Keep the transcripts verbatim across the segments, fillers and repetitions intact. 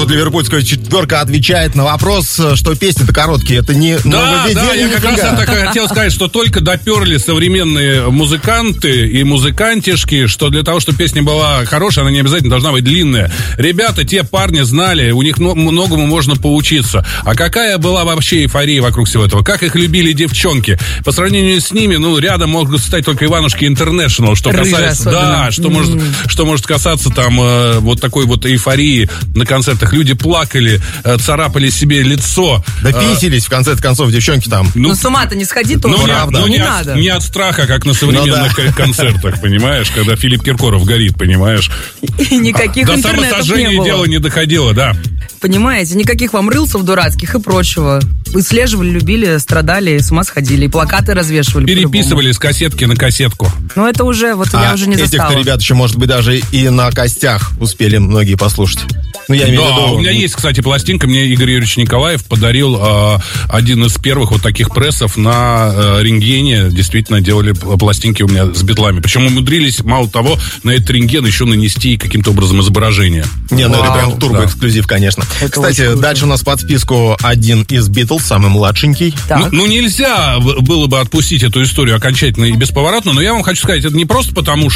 вот ливерпульская четверка отвечает на вопрос, что песни-то короткие. Это не Да, да, я как раз это хотел сказать, что только доперли современные музыканты и музыкантишки, что для того, чтобы песня была хорошая, она не обязательно должна быть длинная. Ребята, те парни знали, у них многому можно поучиться. А какая была вообще эйфория вокруг всего этого? Как их любили девчонки? По сравнению с ними, ну, рядом могут стать только Иванушки Интернешнл, что Рыжая касается... особенно. Да, что, mm-hmm. может, что может касаться там э, вот такой вот эйфории на концертах. Люди плакали, э, царапали себе лицо. Да писились, в конце концов, девчонки там. Ну, ну с ума-то не сходи тоже. Ну, правда. ну, не не, надо. От, не от страха, как на современных ну, да. концертах, понимаешь, когда Филипп Киркоров горит, понимаешь. И никаких До интернетов самосожжения не было. дело не доходило, да. Понимаете, никаких вам рылсов дурацких и прочего. Выслеживали, любили, страдали, с ума сходили. И плакаты развешивали. Переписывали с кассетки на кассетку. Ну, это уже, вот А я уже не застала. этих-то ребят еще, может быть, даже и на костях успели многие послушать. Ну, я имею в Да, виду... у меня есть, кстати, пластинка. Мне Игорь Юрьевич Николаев подарил э, один из первых вот таких прессов на э, рентгене. Действительно, делали пластинки у меня с битлами. Причем умудрились, мало того, на этот рентген еще нанести каким-то образом изображение. Не, ну это Вау. прям турбо-эксклюзив, конечно. Это Кстати, очень круто. дальше у нас под списку один из Битлз, самый младшенький. Так. Ну, ну, нельзя было бы отпустить эту историю окончательно и бесповоротно, но я вам хочу сказать, это не просто потому,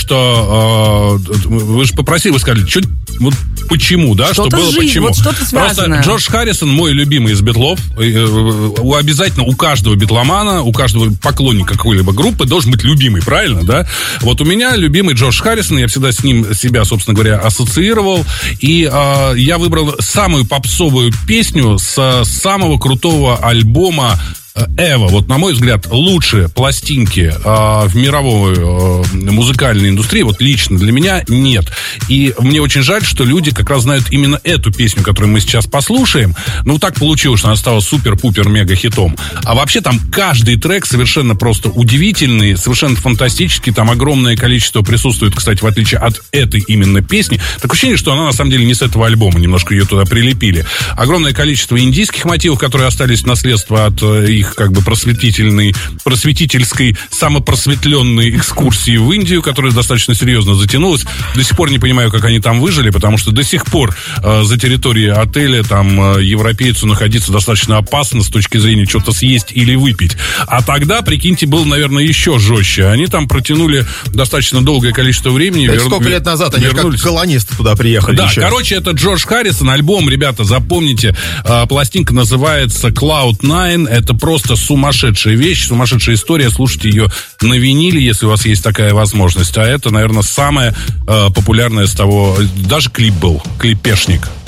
что э, вы же попросили, вы сказали, что, вот почему, да, Что-то что было жизнь, почему. вот что-то связанное. Просто Джордж Харрисон мой любимый из битлов. Э, у обязательно у каждого битломана, у каждого поклонника какой-либо группы должен быть любимый, правильно, да? Вот у меня любимый Джордж Харрисон, я всегда с ним себя, собственно говоря, ассоциировал, и э, я выбрал самую попсовую песню с самого крутого альбома Эва. Вот, на мой взгляд, лучшие пластинки э, в мировой э, музыкальной индустрии, вот лично для меня, нет. И мне очень жаль, что люди как раз знают именно эту песню, которую мы сейчас послушаем. Ну, так получилось, что она стала супер-пупер-мега-хитом. А вообще там каждый трек совершенно просто удивительный, совершенно фантастический. Там огромное количество присутствует, кстати, в отличие от этой именно песни. Такое ощущение, что она на самом деле не с этого альбома, немножко ее туда прилепили. Огромное количество индийских мотивов, которые остались в наследство от э, их как бы просветительной, просветительской, самопросветленной экскурсии в Индию, которая достаточно серьезно затянулась. До сих пор не понимаю, как они там выжили, потому что до сих пор э, за территорией отеля там э, европейцу находиться достаточно опасно с точки зрения что-то съесть или выпить. А тогда, прикиньте, было, наверное, еще жестче. Они там протянули достаточно долгое количество времени. Да вер... сколько лет назад они вернулись. как колонисты туда приехали Да, еще. короче, это Джордж Харрисон, альбом, ребята, запомните, э, пластинка называется клауд найн, это просто сумасшедшая вещь, сумасшедшая история, слушайте ее на виниле, если у вас есть такая возможность, а это, наверное, самое э, популярное с того, даже клип был, клипешник.